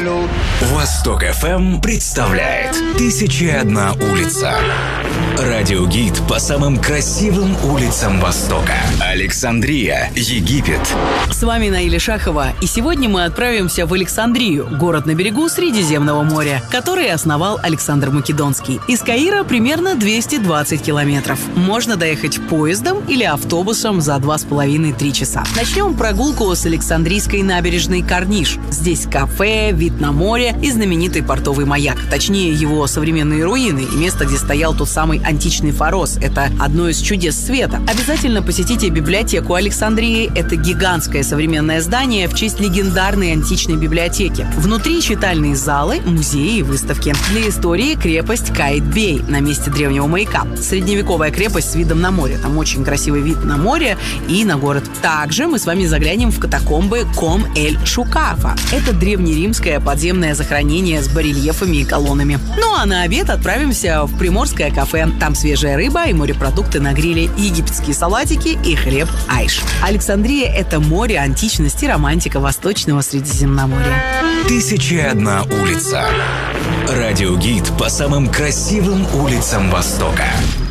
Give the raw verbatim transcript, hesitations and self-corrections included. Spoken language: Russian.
Hello. Восток эф эм представляет «Тысяча и одна улица». Радиогид по самым красивым улицам Востока. Александрия, Египет. С вами Наиля Шахова, и сегодня мы отправимся в Александрию, город на берегу Средиземного моря, который основал Александр Македонский. Из Каира примерно двести двадцать километров. Можно доехать поездом или автобусом за два с половиной-три часа. Начнем прогулку с Александрийской набережной Корниш. Здесь кафе, вид на море и знаменитый портовый маяк. Точнее, его современные руины и место, где стоял тот самый античный Фарос. Это одно из чудес света. Обязательно посетите библиотеку Александрии. Это гигантское современное здание в честь легендарной античной библиотеки. Внутри читальные залы, музеи и выставки. Для истории крепость Каид-Бей на месте древнего маяка. Средневековая крепость с видом на море. Там очень красивый вид на море и на город. Также мы с вами заглянем в катакомбы Ком-эль-Шукафа. Это древнеримское подземное захоронение с барельефами и колоннами. Ну а на обед отправимся в приморское кафе. Там свежая рыба и морепродукты на гриле, египетские салатики и хлеб айш. Александрия – это море античности, романтика Восточного Средиземноморья. «Тысяча и одна улица». Радиогид по самым красивым улицам Востока.